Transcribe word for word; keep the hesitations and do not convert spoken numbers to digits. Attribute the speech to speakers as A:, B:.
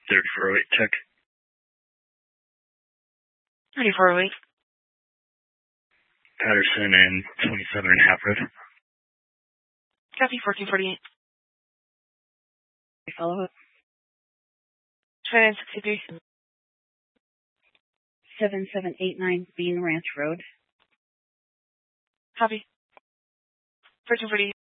A: thirty-four oh eight, check.
B: thirty-four oh eight.
A: Patterson and twenty-seven and a half road.
B: Copy, fourteen forty-eight.
C: Follow up.
B: twenty-nine sixty-three.
C: seven seven eight nine Bean Ranch Road.
B: Copy. fourteen forty-eight.